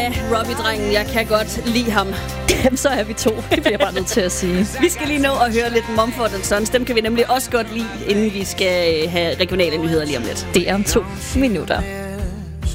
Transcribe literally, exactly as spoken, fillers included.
Robbie-drengen, jeg kan godt lide ham. Jamen, så er vi to. Det bliver jeg bare nødt til at sige. Vi skal lige nå at høre lidt Mumford and Sons. Dem kan vi nemlig også godt lide, inden vi skal have regionale nyheder lige om lidt. Det er om to minutter.